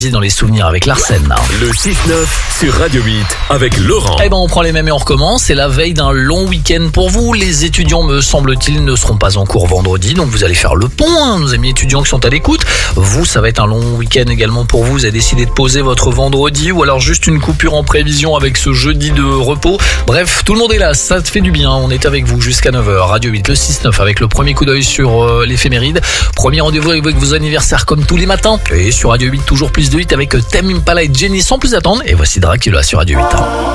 Dans les souvenirs avec Larsen. Le 6-9 sur Radio 8 avec Laurent. On prend les mêmes et on recommence. C'est la veille d'un long week-end pour vous. Les étudiants, me semble-t-il, ne seront pas en cours vendredi. Donc vous allez faire le pont, nos amis étudiants qui sont à l'écoute. Vous, ça va être un long week-end également pour vous. Vous avez décidé de poser votre vendredi ou alors juste une coupure en prévision avec ce jeudi de repos. Bref, tout le monde est là. Ça te fait du bien. On est avec vous jusqu'à 9h. Radio 8, le 6-9 avec le premier coup d'œil sur l'éphéméride. Premier rendez-vous avec vos anniversaires comme tous les matins. Et sur Radio 8, toujours plus de 8 avec Tame Impala et Jenny sans plus attendre. Et voici Dracula sur Radio 8.